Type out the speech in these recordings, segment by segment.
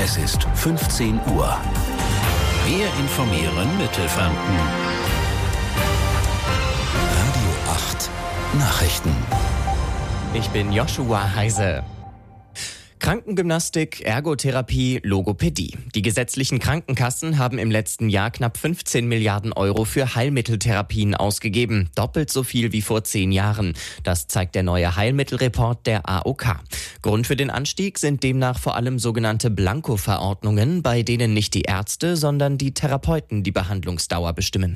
Es ist 15 Uhr. Wir informieren Mittelfranken. Radio 8 Nachrichten. Ich bin Joshua Heise. Krankengymnastik, Ergotherapie, Logopädie. Die gesetzlichen Krankenkassen haben im letzten Jahr knapp 15 Milliarden Euro für Heilmitteltherapien ausgegeben. Doppelt so viel wie vor 10 Jahren. Das zeigt der neue Heilmittelreport der AOK. Grund für den Anstieg sind demnach vor allem sogenannte Blanko-Verordnungen, bei denen nicht die Ärzte, sondern die Therapeuten die Behandlungsdauer bestimmen.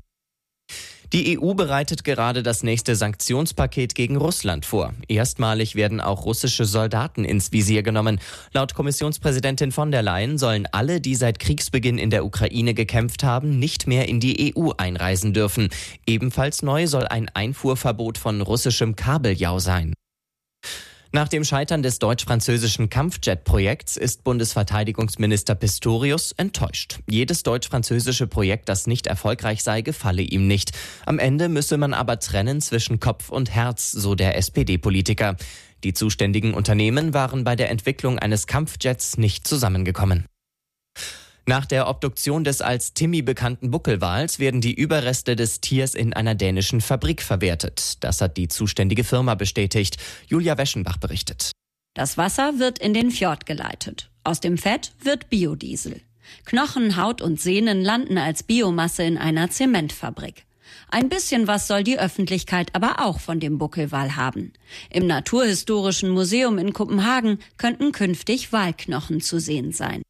Die EU bereitet gerade das nächste Sanktionspaket gegen Russland vor. Erstmalig werden auch russische Soldaten ins Visier genommen. Laut Kommissionspräsidentin von der Leyen sollen alle, die seit Kriegsbeginn in der Ukraine gekämpft haben, nicht mehr in die EU einreisen dürfen. Ebenfalls neu soll ein Einfuhrverbot von russischem Kabeljau sein. Nach dem Scheitern des deutsch-französischen Kampfjet-Projekts ist Bundesverteidigungsminister Pistorius enttäuscht. Jedes deutsch-französische Projekt, das nicht erfolgreich sei, gefalle ihm nicht. Am Ende müsse man aber trennen zwischen Kopf und Herz, so der SPD-Politiker. Die zuständigen Unternehmen waren bei der Entwicklung eines Kampfjets nicht zusammengekommen. Nach der Obduktion des als Timmy bekannten Buckelwals werden die Überreste des Tiers in einer dänischen Fabrik verwertet. Das hat die zuständige Firma bestätigt. Julia Weschenbach berichtet. Das Wasser wird in den Fjord geleitet. Aus dem Fett wird Biodiesel. Knochen, Haut und Sehnen landen als Biomasse in einer Zementfabrik. Ein bisschen was soll die Öffentlichkeit aber auch von dem Buckelwal haben. Im Naturhistorischen Museum in Kopenhagen könnten künftig Walknochen zu sehen sein.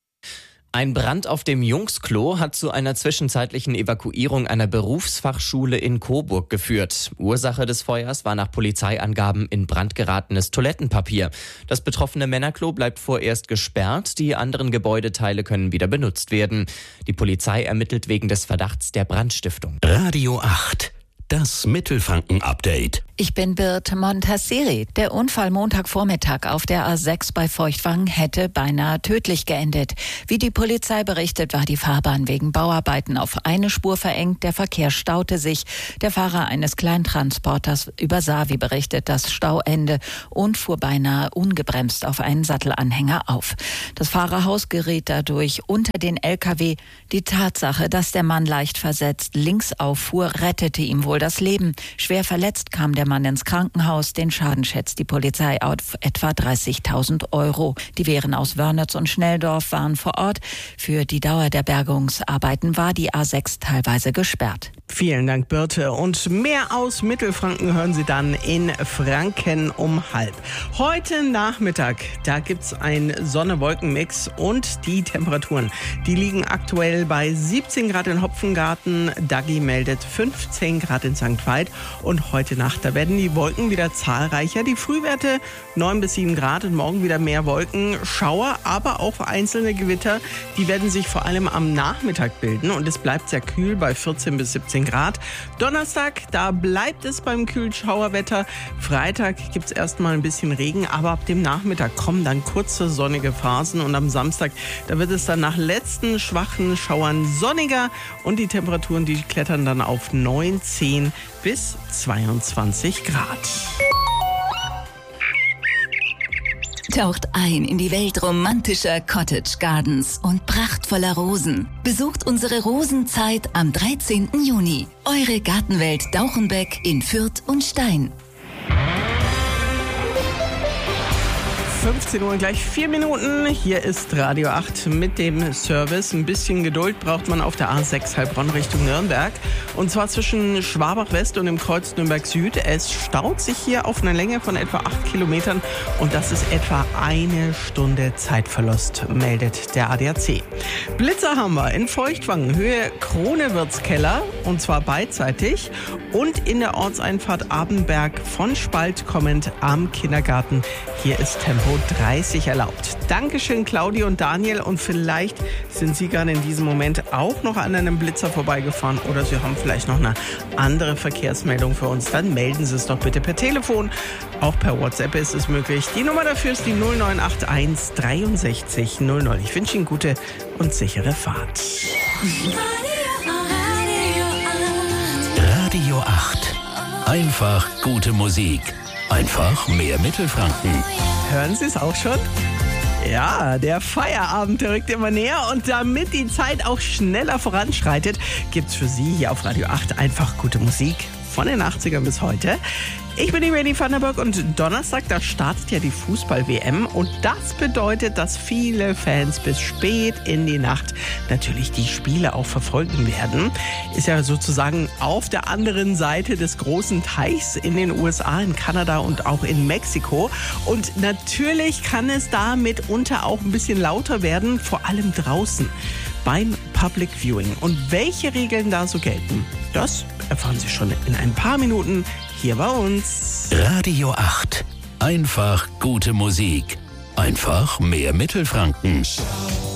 Ein Brand auf dem Jungsklo hat zu einer zwischenzeitlichen Evakuierung einer Berufsfachschule in Coburg geführt. Ursache des Feuers war nach Polizeiangaben in Brand geratenes Toilettenpapier. Das betroffene Männerklo bleibt vorerst gesperrt, die anderen Gebäudeteile können wieder benutzt werden. Die Polizei ermittelt wegen des Verdachts der Brandstiftung. Radio 8. Das Mittelfranken-Update. Ich bin Birte Montasseri. Der Unfall Montagvormittag auf der A6 bei Feuchtwangen hätte beinahe tödlich geendet. Wie die Polizei berichtet, war die Fahrbahn wegen Bauarbeiten auf eine Spur verengt. Der Verkehr staute sich. Der Fahrer eines Kleintransporters übersah, wie berichtet, das Stauende und fuhr beinahe ungebremst auf einen Sattelanhänger auf. Das Fahrerhaus geriet dadurch unter den LKW. Die Tatsache, dass der Mann leicht versetzt links auffuhr, rettete ihm wohl das Leben. Schwer verletzt kam der Mann ins Krankenhaus. Den Schaden schätzt die Polizei auf etwa 30.000 Euro. Die Wehren aus Wörnitz und Schnelldorf waren vor Ort. Für die Dauer der Bergungsarbeiten war die A6 teilweise gesperrt. Vielen Dank, Birte. Und mehr aus Mittelfranken hören Sie dann in Franken um 12:30. Heute Nachmittag, da gibt's einen Sonne-Wolken-Mix und die Temperaturen, die liegen aktuell bei 17 Grad in Hopfengarten. Dagi meldet 15 Grad in St. Veit. Und heute Nacht, da werden die Wolken wieder zahlreicher. Die Frühwerte 9 bis 7 Grad und morgen wieder mehr Wolken. Schauer, aber auch einzelne Gewitter, die werden sich vor allem am Nachmittag bilden. Und es bleibt sehr kühl bei 14 bis 17 Grad. Donnerstag, da bleibt es beim kühlen Schauerwetter. Freitag gibt es erstmal ein bisschen Regen, aber ab dem Nachmittag kommen dann kurze sonnige Phasen. Und am Samstag, da wird es dann nach letzten schwachen Schauern sonniger. Und die Temperaturen, die klettern dann auf 19 bis 22 Grad. Taucht ein in die Welt romantischer Cottage Gardens und prachtvoller Rosen. Besucht unsere Rosenzeit am 13. Juni. Eure Gartenwelt Dauchenbeck in Fürth und Stein. 15 Uhr gleich 4 Minuten. Hier ist Radio 8 mit dem Service. Ein bisschen Geduld braucht man auf der A6 Heilbronn Richtung Nürnberg. Und zwar zwischen Schwabach West und dem Kreuz Nürnberg Süd. Es staut sich hier auf einer Länge von etwa 8 Kilometern. Und das ist etwa eine Stunde Zeitverlust, meldet der ADAC. Blitzer haben wir in Feuchtwangen, Höhe Kronewirtskeller. Und zwar beidseitig. Und in der Ortseinfahrt Abenberg von Spalt kommend am Kindergarten. Hier ist Tempo 30 erlaubt. Dankeschön, Claudia und Daniel. Und vielleicht sind Sie gerade in diesem Moment auch noch an einem Blitzer vorbeigefahren oder Sie haben vielleicht noch eine andere Verkehrsmeldung für uns. Dann melden Sie es doch bitte per Telefon. Auch per WhatsApp ist es möglich. Die Nummer dafür ist die 0981 63 00. Ich wünsche Ihnen gute und sichere Fahrt. Radio 8. Einfach gute Musik. Einfach mehr Mittelfranken. Hören Sie es auch schon? Ja, der Feierabend rückt immer näher und damit die Zeit auch schneller voranschreitet, gibt's für Sie hier auf Radio 8 einfach gute Musik von den 80ern bis heute. Ich bin die René van der Burg und Donnerstag, da startet ja die Fußball-WM und das bedeutet, dass viele Fans bis spät in die Nacht natürlich die Spiele auch verfolgen werden. Ist ja sozusagen auf der anderen Seite des großen Teichs in den USA, in Kanada und auch in Mexiko. Und natürlich kann es da mitunter auch ein bisschen lauter werden, vor allem draußen beim Public Viewing. Und welche Regeln da so gelten, das erfahren Sie schon in ein paar Minuten hier bei uns. Radio 8. Einfach gute Musik. Einfach mehr Mittelfranken.